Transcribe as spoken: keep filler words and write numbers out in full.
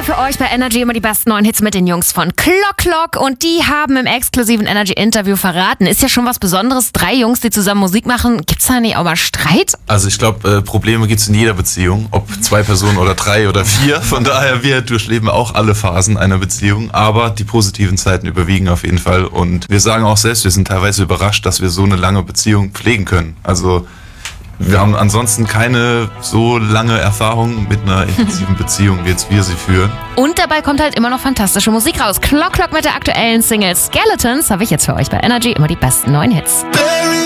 hier für euch bei Energy immer die besten neuen Hits mit den Jungs von Clock Clock und die haben im exklusiven Energy-Interview verraten. Ist ja schon was Besonderes, drei Jungs, die zusammen Musik machen. Gibt's da nicht auch mal Streit? Also ich glaube, äh, Probleme gibt's in jeder Beziehung, ob zwei Personen oder drei oder vier. Von daher, wir durchleben auch alle Phasen einer Beziehung, aber die positiven Zeiten überwiegen auf jeden Fall und wir sagen auch selbst, wir sind teilweise überrascht, dass wir so eine lange Beziehung pflegen können. Also wir haben ansonsten keine so lange Erfahrung mit einer intensiven Beziehung, wie jetzt wir sie führen. Und dabei kommt halt immer noch fantastische Musik raus. Clock Clock mit der aktuellen Single Skeletons habe ich jetzt für euch bei Energy immer die besten neuen Hits.